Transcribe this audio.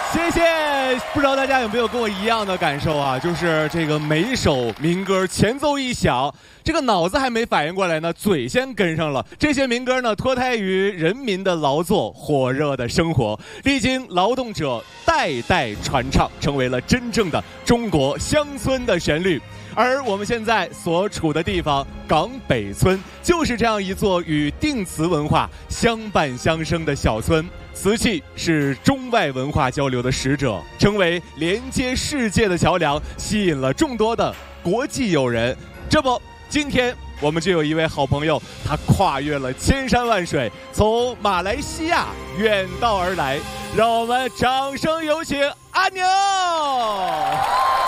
谢谢。不知道大家有没有跟我一样的感受啊？就是这个每一首民歌前奏一响，这个脑子还没反应过来呢，嘴先跟上了。这些民歌呢，脱胎于人民的劳作，火热的生活，历经劳动者代代传唱，成为了真正的中国乡村的旋律。而我们现在所处的地方港北村，就是这样一座与定瓷文化相伴相生的小村。瓷器是中外文化交流的使者，成为连接世界的桥梁，吸引了众多的国际友人。这不，今天我们就有一位好朋友，他跨越了千山万水，从马来西亚远道而来，让我们掌声有请阿牛。